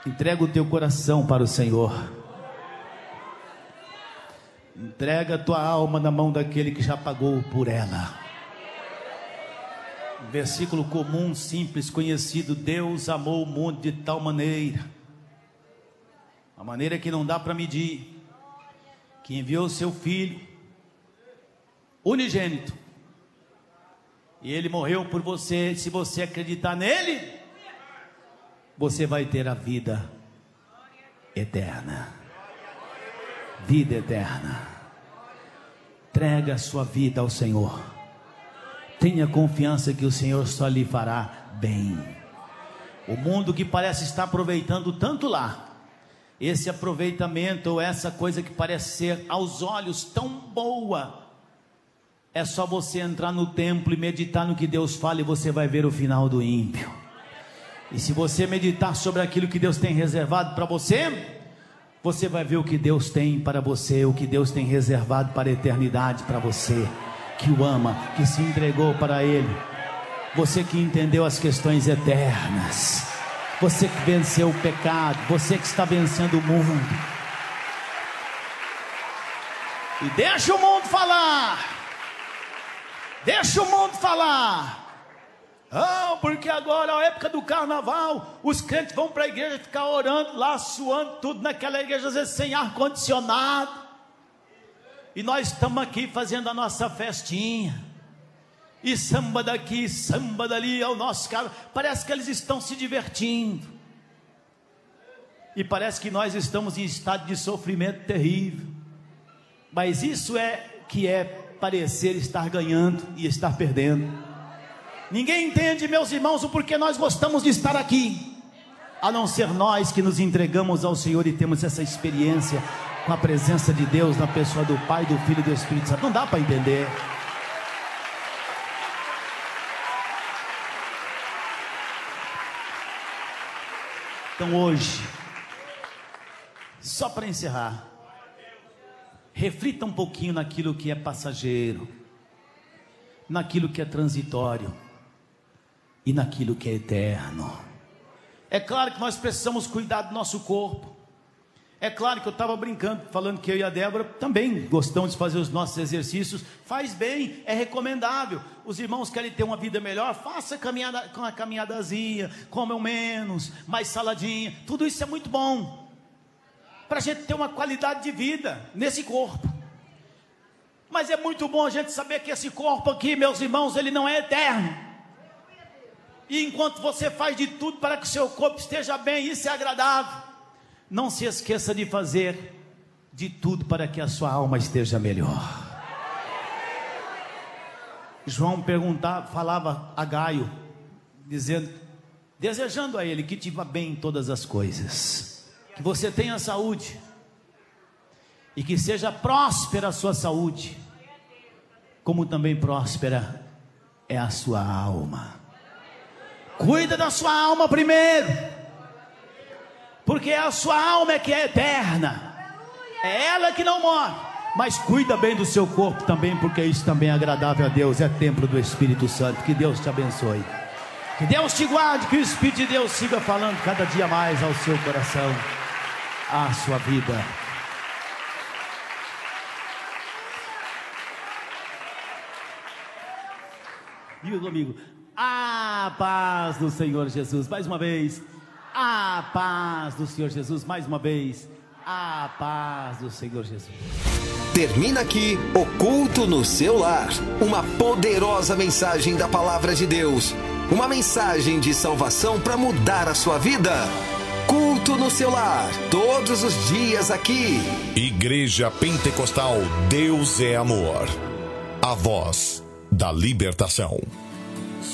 Entrega o teu coração para o Senhor. Entrega a tua alma na mão daquele que já pagou por ela. Um versículo comum, simples, conhecido: Deus amou o mundo de tal maneira, a maneira que não dá para medir, que enviou o seu Filho unigênito, e Ele morreu por você. Se você acreditar nele, você vai ter a vida eterna. Vida eterna. Entrega a sua vida ao Senhor. Tenha confiança que o Senhor só lhe fará bem. O mundo que parece estar aproveitando tanto lá, esse aproveitamento ou essa coisa que parece ser aos olhos tão boa, é só você entrar no templo e meditar no que Deus fala, e você vai ver o final do ímpio. E se você meditar sobre aquilo que Deus tem reservado para você, você vai ver o que Deus tem para você, o que Deus tem reservado para a eternidade para você, que o ama, que se entregou para Ele. Você que entendeu as questões eternas, você que venceu o pecado, você que está vencendo o mundo. E deixa o mundo falar. Deixa o mundo falar. Ah, porque agora é a época do carnaval, os crentes vão para a igreja ficar orando lá, suando tudo naquela igreja, às vezes sem ar-condicionado, e nós estamos aqui fazendo a nossa festinha, e samba daqui, samba dali, é o nosso cara. Parece que eles estão se divertindo, e parece que nós estamos em estado de sofrimento terrível, mas isso é que é parecer estar ganhando e estar perdendo. Ninguém entende, meus irmãos, o porquê nós gostamos de estar aqui, a não ser nós que nos entregamos ao Senhor e temos essa experiência com a presença de Deus na pessoa do Pai, do Filho e do Espírito Santo. Não dá para entender. Então hoje, só para encerrar, reflita um pouquinho naquilo que é passageiro, naquilo que é transitório e naquilo que é eterno. É claro que nós precisamos cuidar do nosso corpo. É claro que eu estava brincando, falando que eu e a Débora também gostamos de fazer os nossos exercícios. Faz bem, é recomendável. Os irmãos querem ter uma vida melhor, faça caminhada, com a caminhadazinha, comam menos, mais saladinha. Tudo isso é muito bom, para a gente ter uma qualidade de vida nesse corpo. Mas é muito bom a gente saber que esse corpo aqui, meus irmãos, ele não é eterno. E enquanto você faz de tudo para que o seu corpo esteja bem, isso é agradável, não se esqueça de fazer de tudo para que a sua alma esteja melhor. João falava a Gaio, desejando a ele que te vá bem em todas as coisas, que você tenha saúde, e que seja próspera a sua saúde, como também próspera é a sua alma. Cuida da sua alma primeiro, porque a sua alma é que é eterna, é ela que não morre. Mas cuida bem do seu corpo também, porque isso também é agradável a Deus, é templo do Espírito Santo. Que Deus te abençoe, que Deus te guarde, que o Espírito de Deus siga falando cada dia mais ao seu coração, à sua vida. Diga comigo: a paz do Senhor Jesus. Mais uma vez: a paz do Senhor Jesus. Mais uma vez: a paz do Senhor Jesus. Termina aqui o Culto no Seu Lar, uma poderosa mensagem da Palavra de Deus, uma mensagem de salvação para mudar a sua vida. Culto no Seu Lar, todos os dias aqui. Igreja Pentecostal Deus é Amor, a voz da libertação.